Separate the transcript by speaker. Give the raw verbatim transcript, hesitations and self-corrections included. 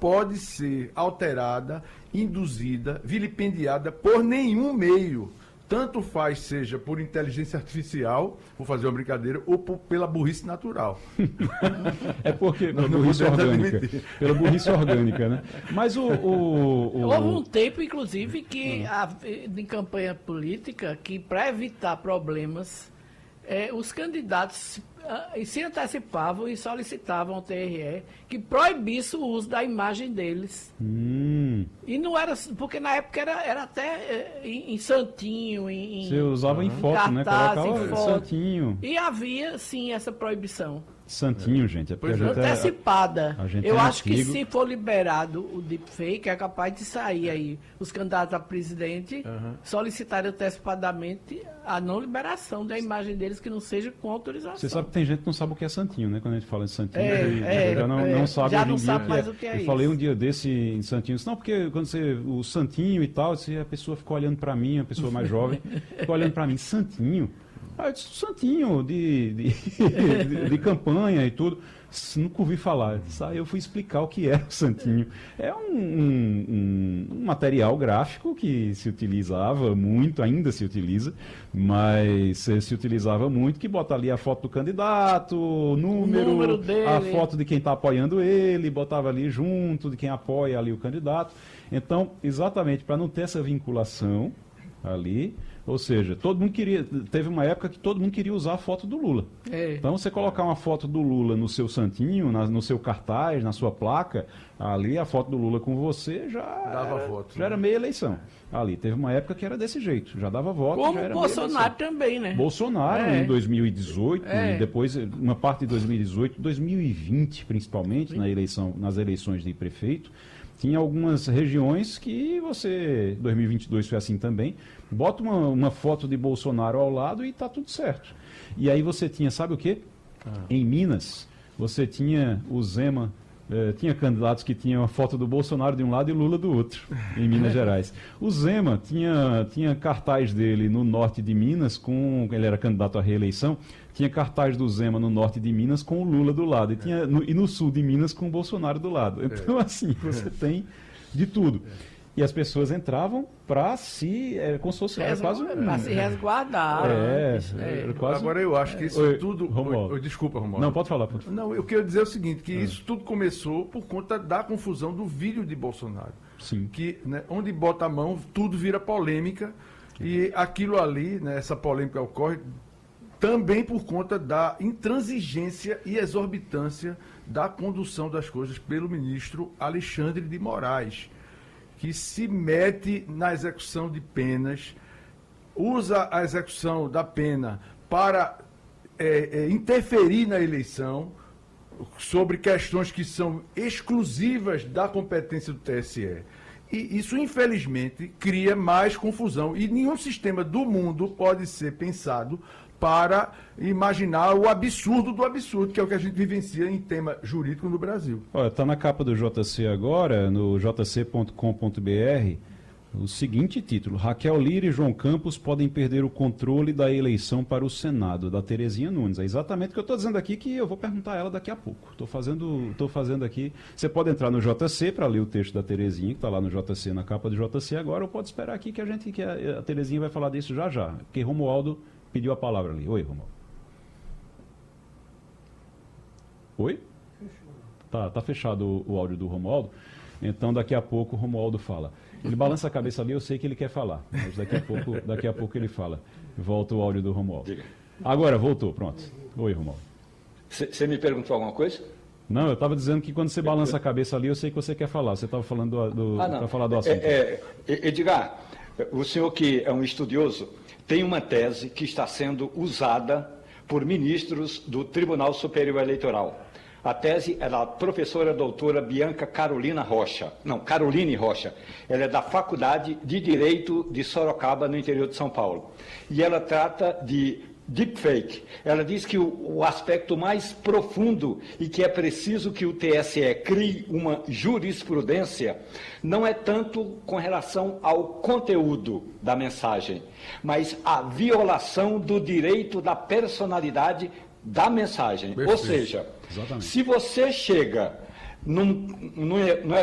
Speaker 1: pode ser alterada, induzida, vilipendiada por nenhum meio. Tanto faz seja por inteligência artificial, vou fazer uma brincadeira, ou por, pela burrice natural.
Speaker 2: É porque pela burrice orgânica. Pela burrice orgânica, né? Mas o, o, o...
Speaker 3: Houve um tempo, inclusive, que a, em campanha política, que para evitar problemas, é, os candidatos uh, se antecipavam e solicitavam ao T R E que proibisse o uso da imagem deles.
Speaker 2: Hum.
Speaker 3: E não era, porque na época era, era até é, em, em santinho, em,
Speaker 2: Você usava uhum. em foto,
Speaker 3: cartaz,
Speaker 2: né? Colocava
Speaker 3: em foto.
Speaker 2: Santinho.
Speaker 3: E havia, sim, essa proibição.
Speaker 2: Santinho, gente. É
Speaker 3: pois a gente antecipada.
Speaker 2: É, a gente
Speaker 3: Eu
Speaker 2: é
Speaker 3: acho
Speaker 2: antigo.
Speaker 3: que se for liberado o deepfake, é capaz de sair aí os candidatos a presidente uhum. solicitarem antecipadamente a não liberação da imagem deles que não seja com autorização.
Speaker 2: Você sabe que tem gente que não sabe o que é santinho, né? Quando a gente fala de santinho,
Speaker 3: é,
Speaker 2: que
Speaker 3: é,
Speaker 2: já não,
Speaker 3: é,
Speaker 2: não sabe
Speaker 3: já
Speaker 2: hoje
Speaker 3: não
Speaker 2: em dia.
Speaker 3: sabe
Speaker 2: Que
Speaker 3: mais
Speaker 2: é.
Speaker 3: o que é
Speaker 2: Eu
Speaker 3: isso.
Speaker 2: falei um dia desse em santinho, não, porque quando você, o santinho e tal, se a pessoa ficou olhando para mim, a pessoa mais jovem, ficou olhando para mim, santinho. Ah, eu disse, santinho de, de, de, de campanha e tudo. Nunca ouvi falar. Aí eu fui explicar o que é o santinho. É um, um, um material gráfico que se utilizava muito, ainda se utiliza, mas se utilizava muito, que bota ali a foto do candidato, o número,
Speaker 3: o número dele.
Speaker 2: A foto de quem está apoiando ele, botava ali junto de quem apoia ali o candidato. Então, exatamente para não ter essa vinculação ali, ou seja, todo mundo queria, teve uma época que todo mundo queria usar a foto do Lula.
Speaker 3: É.
Speaker 2: Então você colocar uma foto do Lula no seu santinho, na, no seu cartaz, na sua placa, ali a foto do Lula com você já
Speaker 1: dava
Speaker 2: era,
Speaker 1: voto,
Speaker 2: já
Speaker 1: né?
Speaker 2: era meia eleição. Ali teve uma época que era desse jeito, já dava voto.
Speaker 3: Como
Speaker 2: já era
Speaker 3: Bolsonaro também, né?
Speaker 2: Bolsonaro
Speaker 3: é.
Speaker 2: em dois mil e dezoito,
Speaker 3: é.
Speaker 2: e depois uma parte de dois mil e dezoito, dois mil e vinte principalmente, na eleição, nas eleições de prefeito. Tinha algumas regiões que você, dois mil e vinte e dois foi assim também, bota uma, uma foto de Bolsonaro ao lado e está tudo certo. E aí você tinha, sabe o quê? Ah. Em Minas, você tinha o Zema, eh, tinha candidatos que tinham a foto do Bolsonaro de um lado e Lula do outro, em Minas Gerais. O Zema tinha, tinha cartaz dele no norte de Minas, com ele era candidato à reeleição, tinha cartaz do Zema no norte de Minas com o Lula do lado, e, tinha, no, e no sul de Minas com o Bolsonaro do lado. Então, assim, você tem de tudo. E as pessoas entravam para se... É, como se fosse... Era quase,
Speaker 3: para se resguardar.
Speaker 2: É,
Speaker 3: é.
Speaker 2: Era quase,
Speaker 1: Agora eu acho que isso
Speaker 2: Oi,
Speaker 1: tudo...
Speaker 2: Romualdo.
Speaker 1: Oi, desculpa, Romualdo.
Speaker 2: Não, pode falar. Pode falar.
Speaker 1: Não, eu quero dizer o seguinte, que é. isso tudo começou por conta da confusão do vídeo de Bolsonaro.
Speaker 2: Sim.
Speaker 1: Que, né, onde bota a mão, tudo vira polêmica, e aquilo ali, né, essa polêmica ocorre também por conta da intransigência e exorbitância da condução das coisas pelo ministro Alexandre de Moraes, que se mete na execução de penas, usa a execução da pena para é, é, interferir na eleição sobre questões que são exclusivas da competência do T S E. E isso, infelizmente, cria mais confusão. E nenhum sistema do mundo pode ser pensado para imaginar o absurdo do absurdo, que é o que a gente vivencia em tema jurídico no Brasil.
Speaker 2: Olha, está na capa do J C agora, no j c ponto com ponto b r, o seguinte título: Raquel Lira e João Campos podem perder o controle da eleição para o Senado, da Terezinha Nunes. É exatamente o que eu estou dizendo aqui, que eu vou perguntar a ela daqui a pouco. Estou fazendo, tô fazendo aqui. Você pode entrar no J C para ler o texto da Terezinha, que está lá no J C, na capa do J C agora, ou pode esperar aqui que a gente, que a, a Terezinha vai falar disso já já, porque Romualdo pediu a palavra ali. Oi, Romualdo. Oi? Tá, tá fechado o, o áudio do Romualdo. Então daqui a pouco o Romualdo fala. Ele balança a cabeça ali, eu sei que ele quer falar, mas daqui a pouco, daqui a pouco ele fala. Volta o áudio do Romualdo. Diga. Agora, voltou, pronto. Oi, Romualdo.
Speaker 4: Você me perguntou alguma coisa?
Speaker 2: Não, eu estava dizendo que quando você balança a cabeça ali, eu sei que você quer falar. Você estava falando do, do,
Speaker 4: ah, não.
Speaker 2: falar do assunto.
Speaker 4: É, é, Edgar, o senhor que é um estudioso, tem uma tese que está sendo usada por ministros do Tribunal Superior Eleitoral. A tese é da professora doutora Bianca Carolina Rocha, não, Caroline Rocha. Ela é da Faculdade de Direito de Sorocaba, no interior de São Paulo. E ela trata de deepfake. Ela diz que o, o aspecto mais profundo e que é preciso que o T S E crie uma jurisprudência não é tanto com relação ao conteúdo da mensagem, mas a violação do direito da personalidade da mensagem. Perfeito. Ou seja, exatamente. Se você chega num, num, num